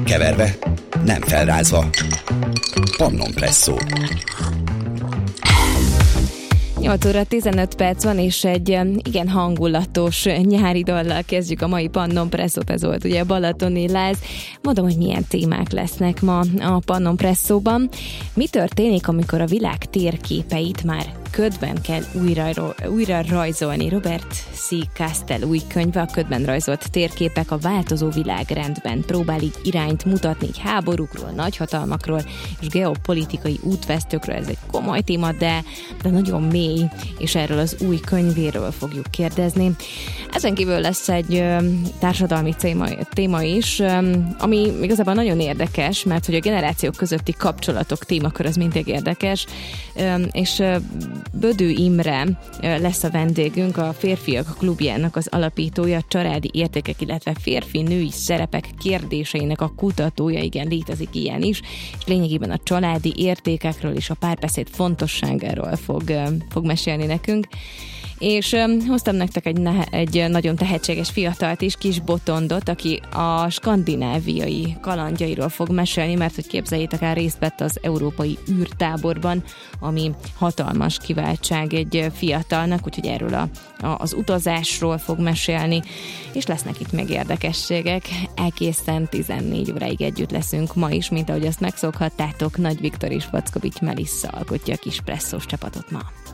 Keverve, nem felrázva. Pannon Presszó. 8 óra 15 perc van, és egy igen hangulatos nyári dallal kezdjük a mai Pannon Presszót. Ez volt ugye a balatoni láz. Mondom, hogy milyen témák lesznek ma a Pannon Presszóban. Mi történik, amikor a világ térképeit már ködben kell újra rajzolni? Robert C. Castell új könyve, a ködben rajzolt térképek a változó világrendben próbál így irányt mutatni így háborúkról, nagyhatalmakról és geopolitikai útvesztőkről. Ez egy komoly téma, de nagyon mély, és erről az új könyvéről fogjuk kérdezni. Ezen kívül lesz egy társadalmi téma is, ami igazából nagyon érdekes, mert hogy a generációk közötti kapcsolatok témakör az mindig érdekes, és Bödő Imre lesz a vendégünk, a Férfiak Klubjának az alapítója, családi értékek, illetve férfi-női szerepek kérdéseinek a kutatója, igen, létezik ilyen is, és lényegében a családi értékekről és a párbeszéd fontosságáról fog mesélni nekünk. És hoztam nektek egy nagyon tehetséges fiatalt is, Kis Botondot, aki a skandináviai kalandjairól fog mesélni, mert hogy képzeljétek el, részt vett az európai űrtáborban, ami hatalmas kiváltság egy fiatalnak, úgyhogy erről az utazásról fog mesélni, és lesznek itt még érdekességek. Egészen 14 óráig együtt leszünk ma is, mint ahogy azt megszokhattátok. Nagy Viktor és Vackovics Melissa alkotja a kis presszós csapatot ma.